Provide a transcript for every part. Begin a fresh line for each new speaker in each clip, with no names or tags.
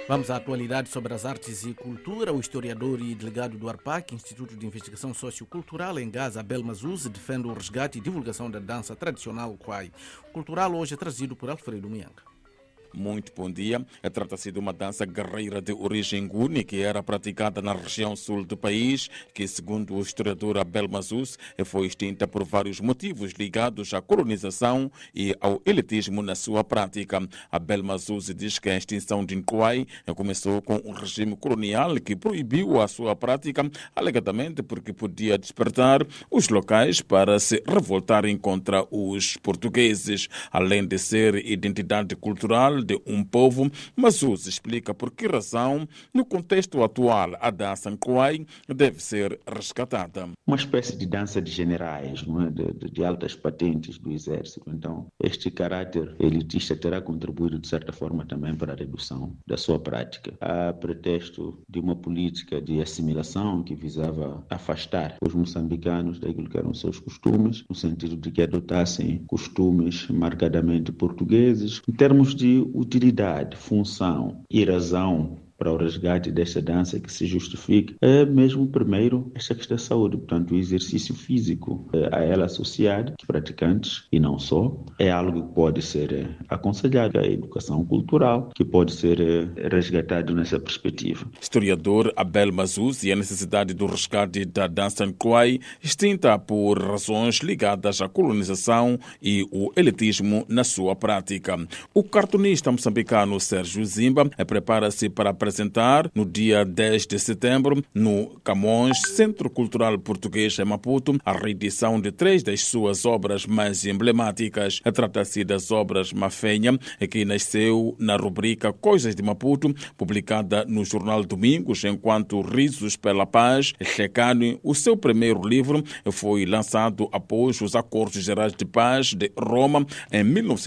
Vamos à atualidade sobre as artes e cultura. O historiador e delegado do ARPAC, Instituto de Investigação Sociocultural em Gaza, Abel Mazuz, defende o resgate e divulgação da dança tradicional Kwai. O cultural hoje é trazido por Alfredo Mianga.
Muito bom dia. Trata-se de uma dança guerreira de origem guni que era praticada na região sul do país, que, segundo o historiador Abel Mazuz, foi extinta por vários motivos ligados à colonização e ao elitismo na sua prática. Abel Mazuz diz que a extinção de Nkwai começou com o regime colonial que proibiu a sua prática, alegadamente porque podia despertar os locais para se revoltarem contra os portugueses. Além de ser identidade cultural de um povo, Mazuz explica por que razão, no contexto atual, a dança Nkwai deve ser resgatada.
Uma espécie de dança de generais, não é? de altas patentes do exército. Então, este caráter elitista terá contribuído, de certa forma, também para a redução da sua prática. A pretexto de uma política de assimilação que visava afastar os moçambicanos daquilo que eram seus costumes, no sentido de que adotassem costumes marcadamente portugueses, em termos de utilidade, função e razão para o resgate desta dança que se justifique, é mesmo primeiro esta questão da saúde, portanto o exercício físico a ela associado, que praticantes e não só, é algo que pode ser aconselhado, a educação cultural, que pode ser resgatado nessa perspectiva.
Historiador Abel Mazuz e a necessidade do resgate da dança Nkwai, extinta por razões ligadas à colonização e o elitismo na sua prática. O cartunista moçambicano Sérgio Zimba prepara-se para apresentar no dia 10 de setembro, no Camões, Centro Cultural Português em Maputo, a reedição de 3 das suas obras mais emblemáticas. Trata-se das obras Mafenha, que nasceu na rubrica Coisas de Maputo, publicada no jornal Domingos, enquanto Risos pela Paz, Checane, o seu primeiro livro, foi lançado após os Acordos Gerais de Paz de Roma em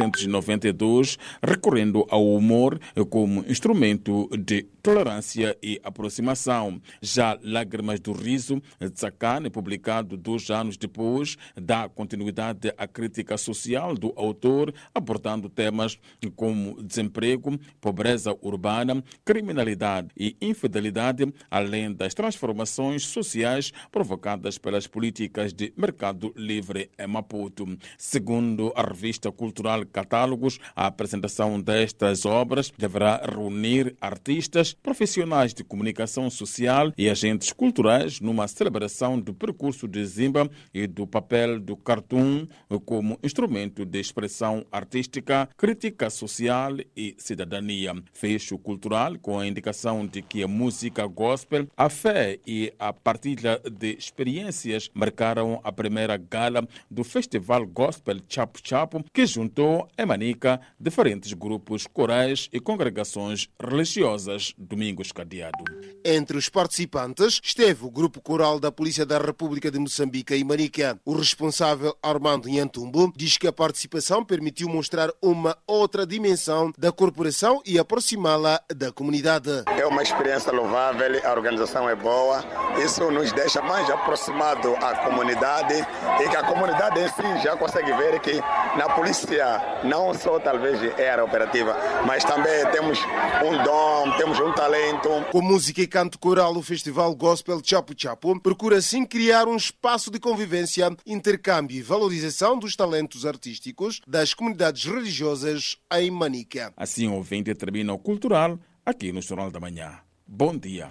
1992, recorrendo ao humor como instrumento de tolerância e aproximação. Já Lágrimas do Riso, Tsakane, publicado 2 anos depois, dá continuidade à crítica social do autor, abordando temas como desemprego, pobreza urbana, criminalidade e infidelidade, além das transformações sociais provocadas pelas políticas de mercado livre em Maputo. Segundo a revista cultural Catálogos, a apresentação destas obras deverá reunir artistas, profissionais de comunicação social e agentes culturais numa celebração do percurso de Zimba e do papel do cartoon como instrumento de expressão artística, crítica social e cidadania. Fecho cultural com a indicação de que a música gospel, a fé e a partilha de experiências marcaram a primeira gala do Festival Gospel Chapo Chapo, que juntou em Manica diferentes grupos corais e congregações religiosas. Domingos Cadeado.
Entre os participantes esteve o Grupo Coral da Polícia da República de Moçambique e Manica. O responsável, Armando Nhantumbo, diz que a participação permitiu mostrar uma outra dimensão da corporação e aproximá-la da comunidade.
É uma experiência louvável, a organização é boa, isso nos deixa mais aproximado à comunidade e que a comunidade em si já consegue ver que na polícia não só talvez era operativa, mas também temos um dom, temos um talento.
Com música e canto coral, o Festival Gospel Chapo Chapo procura assim criar um espaço de convivência, intercâmbio e valorização dos talentos artísticos das comunidades religiosas em Manica.
Assim, o ouvinte termina o cultural aqui no Jornal da Manhã. Bom dia.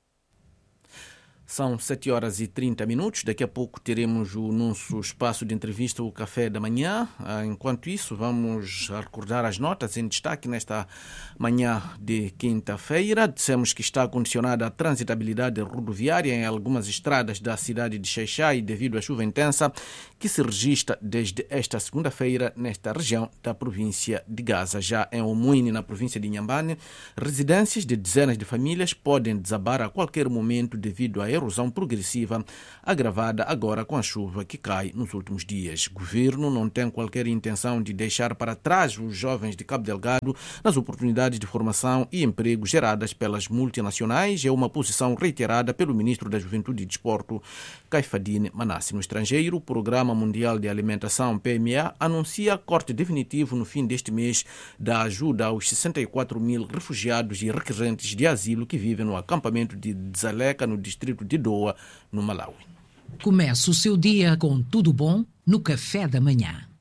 São 7h30. Daqui a pouco teremos o nosso espaço de entrevista, o Café da Manhã. Enquanto isso, vamos recordar as notas em destaque nesta manhã de quinta-feira. Dissemos que está condicionada a transitabilidade rodoviária em algumas estradas da cidade de Xai-Xai devido à chuva intensa que se registra desde esta segunda-feira nesta região da província de Gaza. Já em Omoine, na província de Inhambane, residências de dezenas de famílias podem desabar a qualquer momento devido a erosão progressiva, agravada agora com a chuva que cai nos últimos dias. O governo não tem qualquer intenção de deixar para trás os jovens de Cabo Delgado nas oportunidades de formação e emprego geradas pelas multinacionais. É uma posição reiterada pelo ministro da Juventude e Desporto, Caifadine Manassi. No estrangeiro, o Programa Mundial de Alimentação, PMA, anuncia corte definitivo no fim deste mês da ajuda aos 64 mil refugiados e requerentes de asilo que vivem no acampamento de Dzaleka, no distrito de Doa, no Malawi.
Começa o seu dia com tudo bom no Café da Manhã.